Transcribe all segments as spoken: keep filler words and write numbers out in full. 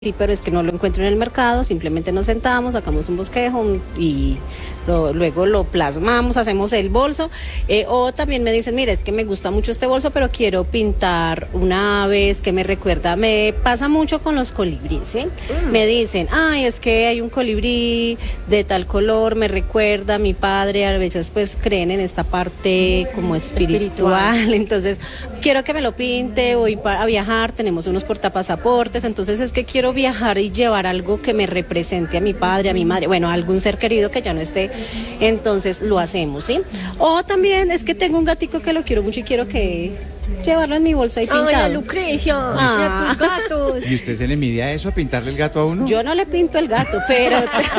Sí, pero es que no lo encuentro en el mercado, simplemente nos sentamos, sacamos un bosquejo un, y lo, luego lo plasmamos, hacemos el bolso. Eh, o también me dicen, mira, es que me gusta mucho este bolso, pero quiero pintar una ave, es que me recuerda, me pasa mucho con los colibríes, ¿sí? Mm. Me dicen, ay, es que hay un colibrí de tal color, me recuerda a mi padre, a veces pues creen en esta parte como espiritual, espiritual. Entonces quiero que me lo pinte, voy a viajar, tenemos unos portapasaportes, entonces es que quiero viajar y llevar algo que me represente a mi padre, a mi madre, bueno, a algún ser querido que ya no esté, entonces lo hacemos, ¿sí? O también es que tengo un gatico que lo quiero mucho y quiero que llevarlo en mi bolso ahí pintado. Ay, Lucrecia, ah. tus gatos. ¿Y usted se le mide a eso, a pintarle el gato a uno? Yo no le pinto el gato, pero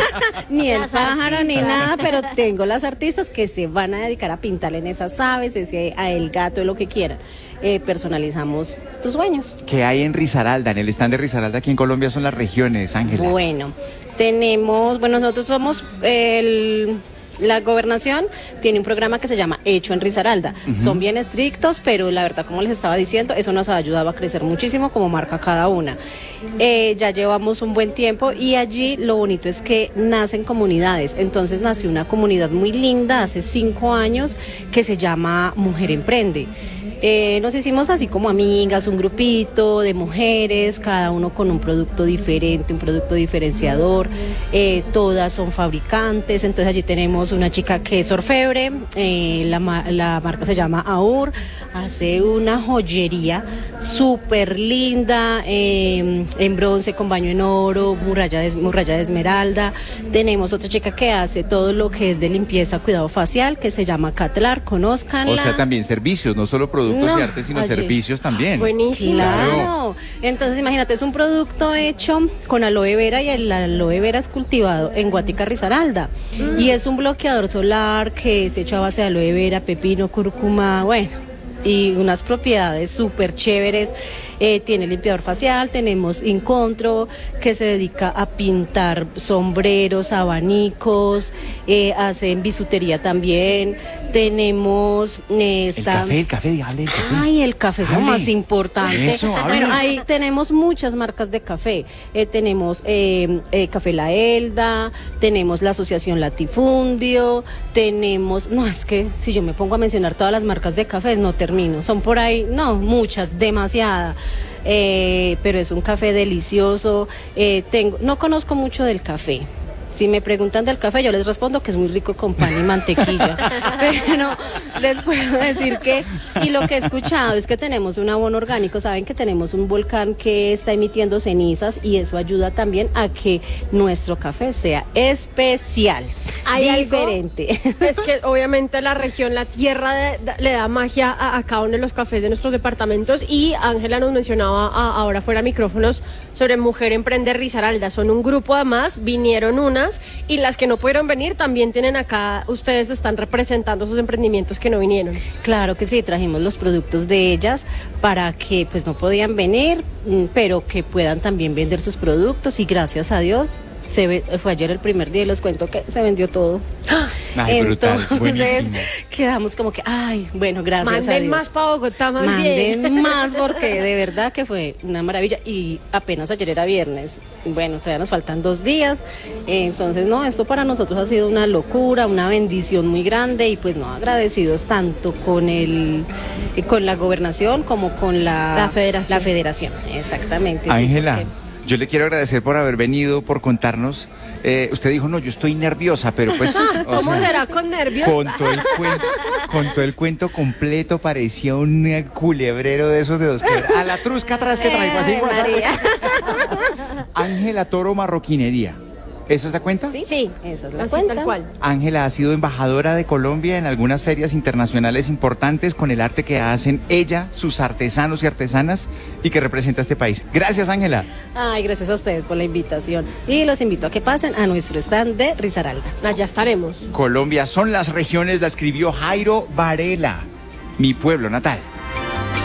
ni el pájaro artistas. Ni nada, pero tengo las artistas que se van a dedicar a pintarle en esas aves, ese, a el gato, lo que quieran. Eh, personalizamos tus sueños. ¿Qué hay en Risaralda? En el stand de Risaralda aquí en Colombia son las regiones, Ángela. Bueno, tenemos, bueno, nosotros somos el... La gobernación tiene un programa que se llama Hecho en Risaralda. Uh-huh. Son bien estrictos, pero la verdad, como les estaba diciendo, eso nos ha ayudado a crecer muchísimo como marca cada una. Eh, ya llevamos un buen tiempo y allí lo bonito es que nacen comunidades. Entonces nació una comunidad muy linda hace cinco años que se llama Mujer Emprende. Eh, nos hicimos así como amigas, un grupito de mujeres, cada uno con un producto diferente, un producto diferenciador, eh, todas son fabricantes, entonces allí tenemos una chica que es orfebre, eh, la, la marca se llama Aur, hace una joyería súper linda, eh, en bronce con baño en oro, muralla de, muralla de esmeralda. Tenemos otra chica que hace todo lo que es de limpieza, cuidado facial, que se llama Catlar, conózcanla. O sea, también servicios, no solo productos. No, y arte, sino allí. Servicios también. Buenísimo. Claro. Entonces, imagínate, es un producto hecho con aloe vera y el aloe vera es cultivado en Guática, Risaralda. Mm. Y es un bloqueador solar que es hecho a base de aloe vera, pepino, cúrcuma, bueno, y unas propiedades súper chéveres. Eh, tiene limpiador facial, tenemos Incontro, que se dedica a pintar sombreros, abanicos, eh, hacen bisutería también, tenemos eh, esta... El café, el café, dígale el café. Ay, el café es hable. Lo más importante. Eso, bueno, ahí tenemos muchas marcas de café, eh, tenemos eh, eh, Café La Elda, tenemos la Asociación Latifundio, tenemos, no, es que si yo me pongo a mencionar todas las marcas de cafés no termino, son por ahí, no, muchas, demasiadas. Eh, pero es un café delicioso. Eh, tengo, no conozco mucho del café. Si me preguntan del café, yo les respondo que es muy rico con pan y mantequilla. Pero les puedo decir que, y lo que he escuchado es que tenemos un abono orgánico. Saben que tenemos un volcán que está emitiendo cenizas y eso ayuda también a que nuestro café sea especial, ¿Hay diferente. Algo? Es que obviamente la región, la tierra de, de, le da magia a, a cada uno de los cafés de nuestros departamentos. Y Ángela nos mencionaba a, ahora fuera micrófonos sobre Mujer Emprende Risaralda. Son un grupo, además, vinieron una. Y las que no pudieron venir también tienen acá, ustedes están representando sus emprendimientos que no vinieron. Claro que sí, trajimos los productos de ellas para que pues no podían venir, pero que puedan también vender sus productos y gracias a Dios se ve, fue ayer el primer día y les cuento que se vendió todo. Ay, entonces brutal, quedamos como que, ay, bueno, gracias Manden a Dios. Manden más para Bogotá, más Manden bien. más porque de verdad que fue una maravilla y apenas ayer era viernes. Bueno, todavía nos faltan dos días, eh, entonces no, esto para nosotros ha sido una locura, una bendición muy grande y pues no, agradecidos tanto con el, con la gobernación como con la, la federación. La federación, exactamente. Ángela. Sí, porque... Yo le quiero agradecer por haber venido, por contarnos. Eh, usted dijo, no, yo estoy nerviosa, pero pues... ¿Cómo sea, será con nervios? Contó el, cuento, contó el cuento completo, parecía un culebrero de esos de dos que... A la trusca atrás que traigo así. Ángela Toro Marroquinería. ¿Esa es la cuenta? Sí, sí, esa es la así, cuenta. Tal cual. Ángela ha sido embajadora de Colombia en algunas ferias internacionales importantes con el arte que hacen ella, sus artesanos y artesanas y que representa a este país. Gracias, Ángela. Ay, gracias a ustedes por la invitación y los invito a que pasen a nuestro stand de Risaralda. Allá estaremos. Colombia son las regiones, la escribió Jairo Varela, mi pueblo natal.